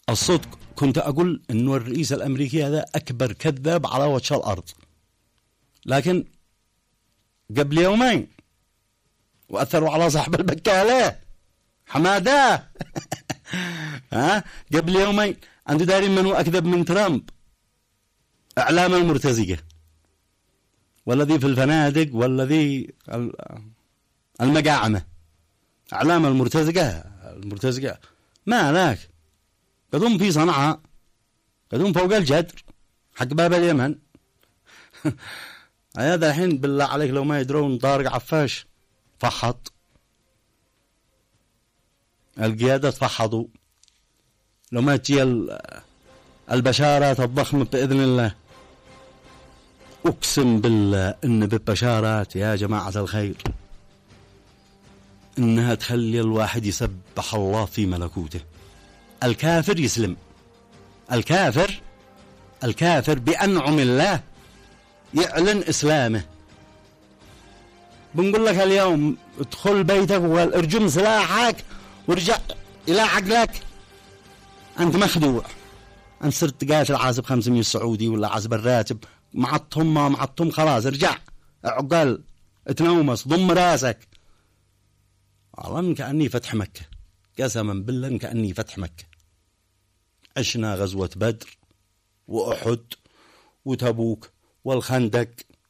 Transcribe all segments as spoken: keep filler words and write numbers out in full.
الصدق كنت أقول إنه الرئيس الأمريكي هذا أكبر كذاب على وجه الأرض، لكن قبل يومين وأثروا على صاحب البكالة حمادة ها قبل يومين أنتوا دارين من هو أكذب من ترامب؟ إعلام المرتزقة والذي في الفنادق والذي المقاعمة، إعلام المرتزقة المرتزقة ما لاك قدوم في صنعاء، قدوم فوق الجدر حق باب اليمن هذا الحين بالله عليك لو ما يدرون طارق عفاش فحط القيادة تفحضوا، لو ما تجي البشارات الضخمة بإذن الله، أقسم بالله إن بالبشارات يا جماعة الخير إنها تخلي الواحد يسبح الله في ملكوته. الكافر يسلم، الكافر الكافر بأنعم الله يعلن إسلامه. بنقول لك اليوم ادخل بيتك وارجم سلاحك وارجع إلى عقلك، أنت مخدوع، أنت صرت قاتل عازب خمسمية سعودي ولا عازب الراتب، معطهم ما معطهم خلاص ارجع عقل اتنومس ضم راسك. والله كأني فتح مكة، قسما بالله كأني فتح مكة. عشنا غزوة بدر وأحد وتبوك والخندق،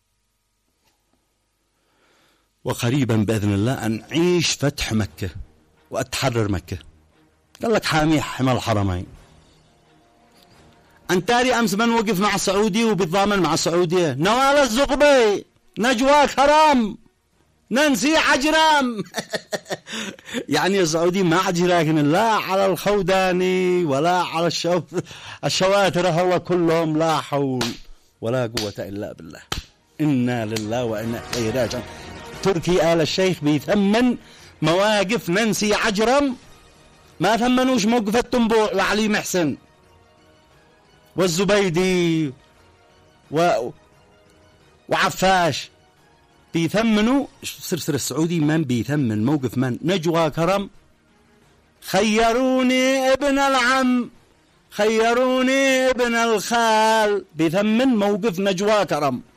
وقريبا بإذن الله أن نعيش فتح مكة وأتحرر مكة. قال لك حامي حمى الحرمين. أنتاري أمس من وقف مع السعودي وبيتضامن مع السعودية، نوال الزغبي، نجوى كرام، ننسي عجرام يعني السعودي ما عاد راكن لا على الخوداني ولا على الشو... الشواتر الله كلهم، لا حول ولا قوة إلا بالله. إنا لله وإنا إليه راجعون. تركي آل الشيخ بيثمن مواقف ننسي عجرم، ما ثمنوش موقف التنبوع وعلي محسن والزبيدي و... وعفاش. بيثمنوا سرسر السعودي من بيثمن موقف من نجوى كرم، خيروني ابن العم، خيروني ابن الخال، بيثمن موقف نجوى كرم.